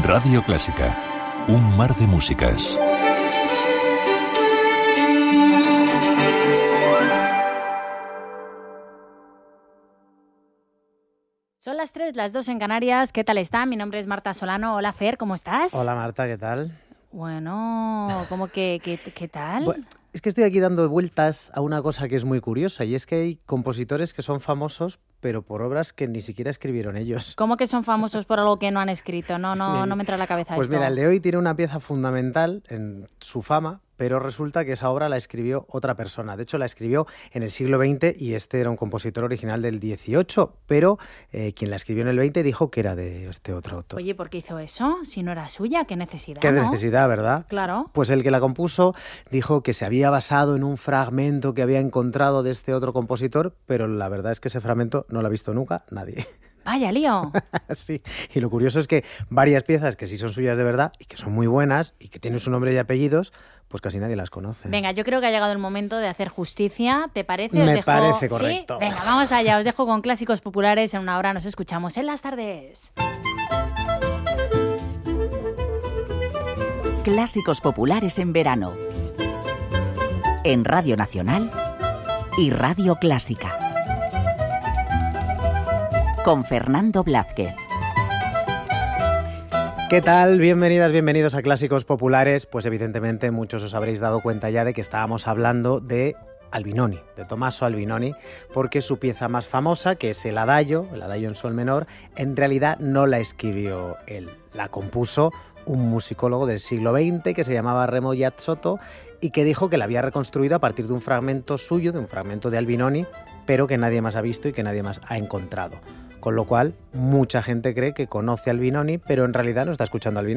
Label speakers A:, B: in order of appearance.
A: Radio Clásica, un mar de músicas.
B: Son las 3, las 2 en Canarias. ¿Qué tal está? Mi nombre es Marta Solano. Hola, Fer, ¿cómo estás?
C: Hola, Marta, ¿qué tal?
B: Bueno, ¿cómo que qué tal?
C: Bueno, es que estoy aquí dando vueltas a una cosa que es muy curiosa, y es que hay compositores que son famosos, pero por obras que ni siquiera escribieron ellos.
B: ¿Cómo que son famosos por algo que no han escrito? No me entra en la cabeza
C: Pues
B: esto.
C: mira, el de hoy tiene una pieza fundamental en su fama, pero resulta que esa obra la escribió otra persona. De hecho, la escribió en el siglo XX y este era un compositor original del XVIII, pero quien la escribió en el XX dijo que era de este otro autor.
B: Oye, ¿por qué hizo eso? Si no era suya, qué necesidad,
C: Qué
B: ¿no?
C: necesidad, ¿verdad?
B: Claro.
C: Pues el que la compuso dijo que se había basado en un fragmento que había encontrado de este otro compositor, pero la verdad es que ese fragmento no lo ha visto nunca nadie.
B: Vaya lío.
C: Sí, y lo curioso es que varias piezas que sí son suyas de verdad y que son muy buenas y que tienen su nombre y apellidos, pues casi nadie las conoce.
B: Venga, yo creo que ha llegado el momento de hacer justicia. ¿Te parece?
C: Me parece correcto.
B: ¿Sí? Venga, vamos allá. Os dejo con clásicos populares. En una hora nos escuchamos en las tardes.
D: Clásicos populares en verano. En Radio Nacional y Radio Clásica. Con Fernando Blázquez.
C: ¿Qué tal? Bienvenidas, bienvenidos a Clásicos Populares. Pues evidentemente muchos os habréis dado cuenta ya de que estábamos hablando de Albinoni, de Tommaso Albinoni, porque su pieza más famosa, que es el Adagio en sol menor, en realidad no la escribió él, la compuso un musicólogo del siglo XX que se llamaba Remo Giazzotto y que dijo que la había reconstruido a partir de un fragmento suyo, de un fragmento de Albinoni, pero que nadie más ha visto y que nadie más ha encontrado. Con lo cual, mucha gente cree que conoce a Albinoni, pero en realidad no está escuchando a Albinoni.